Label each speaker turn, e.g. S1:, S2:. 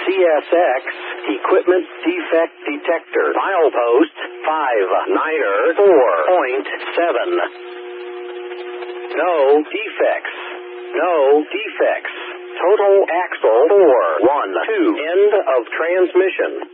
S1: CSX, Equipment Defect Detector. Milepost 594.7. No defects. No defects. Total axle 412. End of transmission.